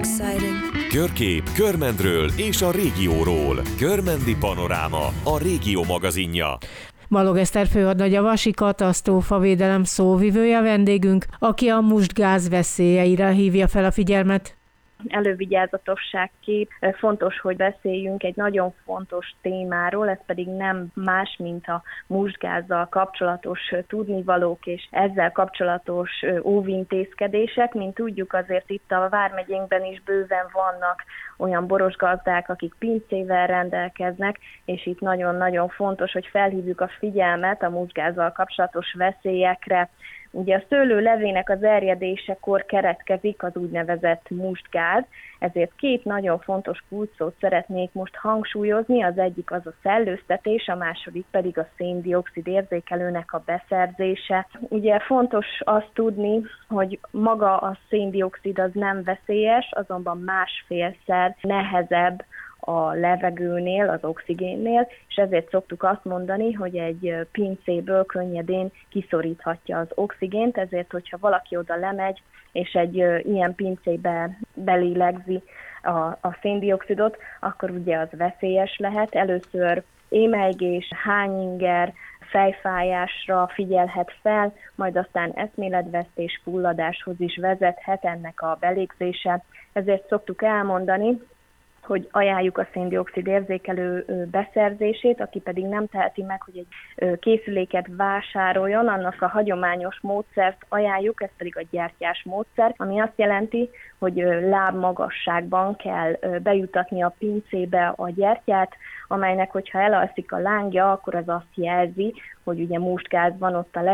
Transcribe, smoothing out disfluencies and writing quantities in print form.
Körkép Körmendről és a régióról. Körmendi Panoráma, a Régió magazinja. Balog Eszter főhadnagy, a Vasi katasztrófavédelem szóvivője vendégünk, aki a mustgáz veszélyeire hívja fel a figyelmet. Elővigyázatosságképp fontos, hogy beszéljünk egy nagyon fontos témáról, ez pedig nem más, mint a mustgázzal kapcsolatos tudnivalók és ezzel kapcsolatos óvintézkedések. Mint tudjuk, azért itt a vármegyénkben is bőven vannak olyan borosgazdák, akik pincével rendelkeznek, és itt nagyon-nagyon fontos, hogy felhívjuk a figyelmet a mustgázzal kapcsolatos veszélyekre. Ugye a szőlő levének az erjedésekor keletkezik az úgynevezett mustgáz, ezért két nagyon fontos kulcsszót szeretnék most hangsúlyozni, az egyik az a szellőztetés, a második pedig a szén-dioxid érzékelőnek a beszerzése. Ugye fontos azt tudni, hogy maga a szén-dioxid az nem veszélyes, azonban másfélszer nehezebb a levegőnél, az oxigénnél, és ezért szoktuk azt mondani, hogy egy pincéből könnyedén kiszoríthatja az oxigént, ezért, hogyha valaki oda lemegy, és egy ilyen pincébe belélegzi a széndioxidot, akkor ugye az veszélyes lehet. Először émelygés, hányinger, fejfájásra figyelhet fel, majd aztán eszméletvesztés, fulladáshoz is vezethet ennek a belégzése. Ezért szoktuk elmondani, hogy ajánljuk a szén-dioxid érzékelő beszerzését, aki pedig nem teheti meg, hogy egy készüléket vásároljon, annak a hagyományos módszert ajánljuk, ez pedig a gyertyás módszer, ami azt jelenti, hogy lábmagasságban kell bejutatni a pincébe a gyertyát, amelynek, hogyha elalszik a lángja, akkor az azt jelzi, hogy ugye mustgáz van ott a